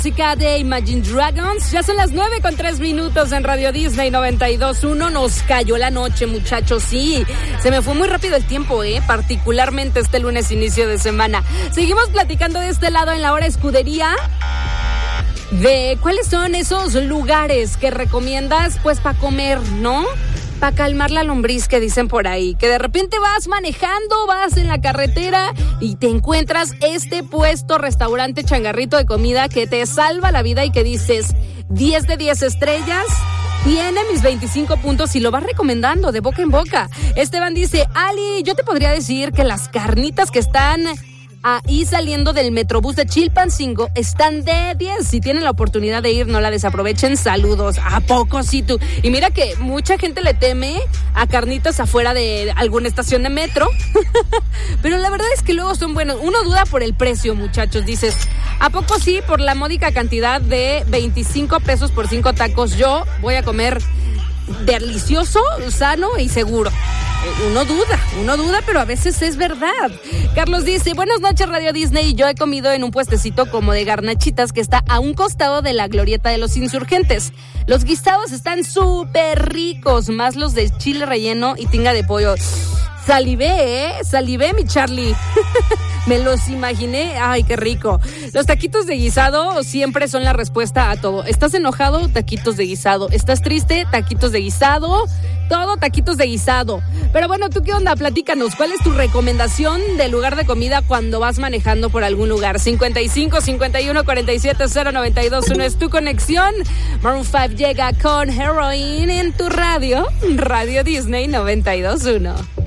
música de Imagine Dragons. Ya son las 9:03 en Radio Disney 92.1. Nos cayó la noche, muchachos. Sí, se me fue muy rápido el tiempo, particularmente este lunes inicio de semana. Seguimos platicando de este lado en la hora escudería de cuáles son esos lugares que recomiendas pues para comer, ¿no? Para calmar la lombriz que dicen por ahí, que de repente vas manejando, vas en la carretera y te encuentras este puesto, restaurante, changarrito de comida que te salva la vida y que dices 10 de 10 estrellas, tiene mis 25 puntos y lo vas recomendando de boca en boca. Esteban dice, Ali, yo te podría decir que las carnitas que están ahí saliendo del Metrobús de Chilpancingo están de 10. Si tienen la oportunidad de ir, no la desaprovechen. Saludos. ¿A poco sí tú? Y mira que mucha gente le teme a carnitas afuera de alguna estación de metro. Pero la verdad es que luego son buenos. Uno duda por el precio, muchachos. Dices, ¿a poco sí? Por la módica cantidad de 25 pesos por 5 tacos, yo voy a comer delicioso, sano y seguro. Uno duda, pero a veces es verdad. Carlos dice, buenas noches Radio Disney, yo he comido en un puestecito como de garnachitas que está a un costado de la glorieta de los Insurgentes. Los guisados están súper ricos, más los de chile relleno y tinga de pollo. Salivé, mi Charlie. Me los imaginé. Ay, qué rico. Los taquitos de guisado siempre son la respuesta a todo. ¿Estás enojado? Taquitos de guisado. ¿Estás triste? Taquitos de guisado. Todo taquitos de guisado. Pero bueno, ¿tú qué onda? Platícanos. ¿Cuál es tu recomendación de lugar de comida cuando vas manejando por algún lugar? 55 51 47 092 1 es tu conexión. Maroon 5 llega con Heroin en tu radio. Radio Disney 92.1.